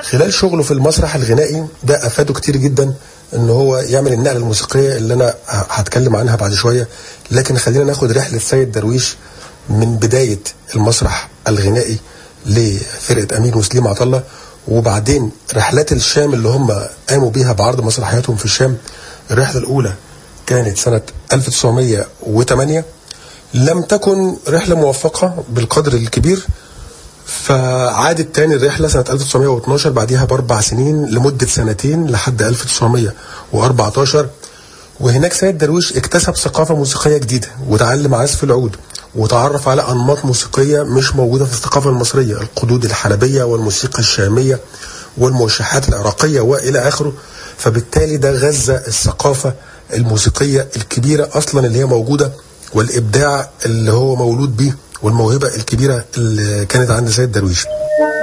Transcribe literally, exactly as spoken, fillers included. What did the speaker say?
خلال شغله في المسرح الغنائي ده افاده كتير جدا ان هو يعمل النقله الموسيقيه اللي انا هتكلم عنها بعد شويه. لكن خلينا ناخد رحله سيد درويش من بدايه المسرح الغنائي لفرقه امين وسليم عطله، وبعدين رحلات الشام اللي هم قاموا بيها بعرض مسرحياتهم في الشام. الرحله الاولى كانت سنه ألف وتسعمية وتمانية، لم تكن رحله موفقه بالقدر الكبير، فعادت تاني الرحله سنه ألف وتسعمية واتناشر بعديها باربع سنين لمده سنتين لحد ألف وتسعمية واربعتاشر. وهناك سيد درويش اكتسب ثقافه موسيقيه جديده وتعلم عزف العود وتعرف على انماط موسيقيه مش موجوده في الثقافه المصريه، القدود الحلبيه والموسيقى الشاميه والموشحات العراقيه والى اخره. فبالتالي ده غذى الثقافه الموسيقيه الكبيره اصلا اللي هي موجوده، والابداع اللي هو مولود بيه، والموهبه الكبيره اللي كانت عند سيد درويش.